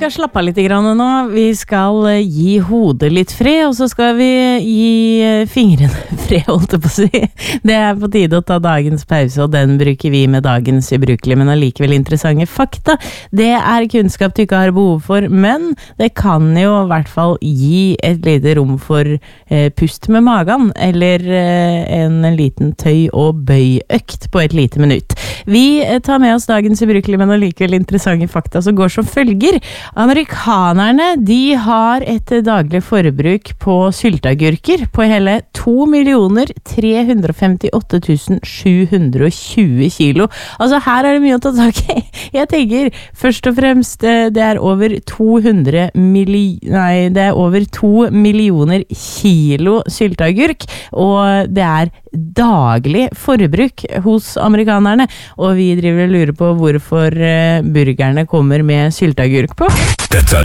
skal slappe av litt grann nå. Vi skal gi hodet litt fred, og så skal vi gi fingrene fred, holdt jeg på å si. Det på tide å ta dagens pause, og den bruker vi med dagens ubrukelige, men allikevel interessante fakta. Det kunnskap du ikke har behov for, men det kan jo i hvert fall gi et lite rom for pust med magen, eller en liten tøy- og bøyøkt på et lite minutt. Vi tar med oss dagens ubrukelige, men allikevel interessante fakta som går som følger. Amerikanerne, de har et daglig forbruk på sylteagurker på hele 2.358.720 kilo. Altså her det mye å ta tak i. Jeg tenker først og fremst det over 2 millioner kilo sylteagurk, og det daglig forbruk hos amerikanerne, og vi driver og lurer på hvorfor burgerne kommer med sylteagurk på. Dette